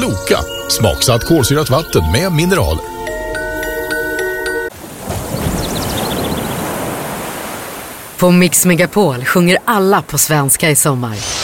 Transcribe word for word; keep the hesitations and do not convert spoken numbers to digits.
Loka, smaksatt kolsyrat vatten med mineraler. På Mix Megapol sjunger alla på svenska i sommar.